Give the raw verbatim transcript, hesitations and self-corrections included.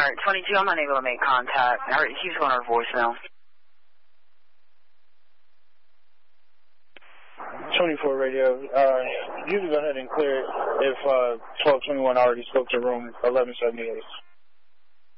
Alright, twenty-two, I'm unable to make contact. Alright, he's going to our voicemail. twenty-four radio, uh, you can go ahead and clear it if uh, twelve twenty-one already spoke to room eleven seventy-eight.